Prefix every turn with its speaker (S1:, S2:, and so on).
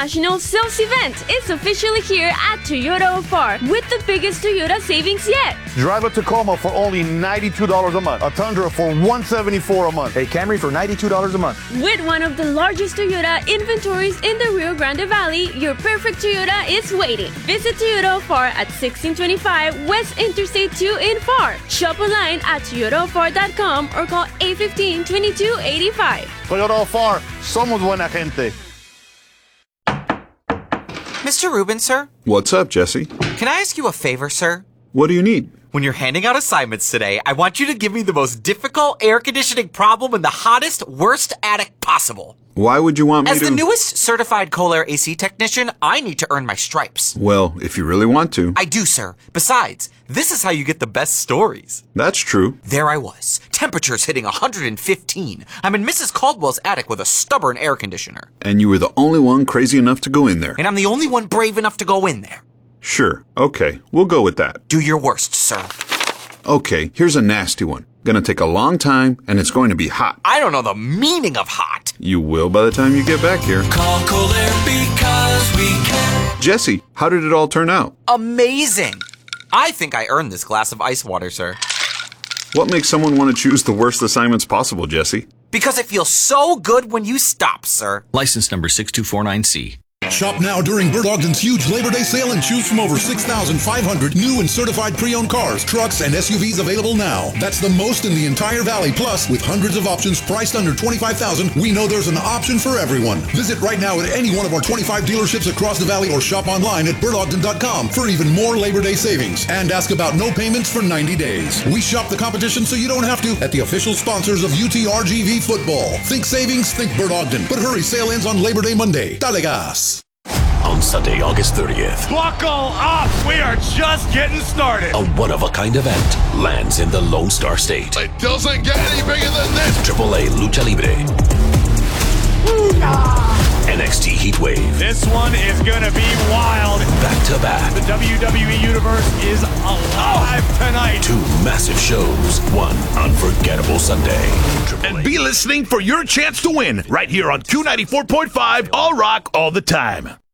S1: National Sales Event is officially here at Toyota Ofar with the biggest Toyota savings yet.
S2: Drive a Tacoma for only $92 a month. A Tundra for $174 a month.
S3: A Camry for $92 a month.
S1: With one of the largest Toyota inventories in the Rio Grande Valley, your perfect Toyota is waiting. Visit Toyota Ofar at 1625 West Interstate 2 in Far. Shop online at toyotaofar.com or call 815-2285.
S2: Toyota Ofar, somos buena gente.
S4: Mr. Rubin, sir?
S5: What's up, Jesse?
S4: Can I ask you a favor, sir?
S5: What do you need?
S4: When you're handing out assignments today, I want you to give me the most difficult air conditioning problem in the hottest, worst attic possible.
S5: Why would you want me
S4: As
S5: to...
S4: the newest certified Kohler AC technician, I need to earn my stripes.
S5: Well, if you really want to.
S4: I do, sir. Besides, this is how you get the best stories.
S5: That's true.
S4: There I was. Temperatures hitting 115. I'm in Mrs. Caldwell's attic with a stubborn air conditioner.
S5: And you were the only one crazy enough to go in there.
S4: And I'm the only one brave enough to go in there.
S5: Sure. Okay. We'll go with that.
S4: Do your worst, sir.
S5: Okay. Here's a nasty one. Gonna take a long time, and it's going to be hot.
S4: I don't know the meaning of hot.
S5: You will by the time you get back here.
S6: Call Kohler because we care.
S5: Jesse, how did it all turn out?
S4: Amazing. I think I earned this glass of ice water, sir.
S5: What makes someone want to choose the worst assignments possible, Jesse?
S4: Because it feels so good when you stop, sir.
S7: License number 6249C.
S8: Shop now during Bert Ogden's huge Labor Day sale and choose from over 6,500 new and certified pre-owned cars, trucks, and SUVs available now. That's the most in the entire valley. Plus, with hundreds of options priced under $25,000, we know there's an option for everyone. Visit right now at any one of our 25 dealerships across the valley or shop online at bertogden.com for even more Labor Day savings. And ask about no payments for 90 days. We shop the competition so you don't have to at the official sponsors of UTRGV football. Think savings, think Bert Ogden. But hurry, sale ends on Labor Day Monday. Dale gas.
S9: On Sunday, August 30th.
S10: Buckle up! We are just getting started!
S9: A one-of-a-kind event lands in the Lone Star State.
S11: It doesn't get any bigger than this!
S9: AAA Lucha Libre. NXT Heatwave.
S10: This one is gonna be wild.
S9: Back to back.
S10: The WWE Universe is alive tonight.
S9: Two massive shows. One unforgettable Sunday.
S12: And be listening for your chance to win right here on Q94.5 All Rock All the Time.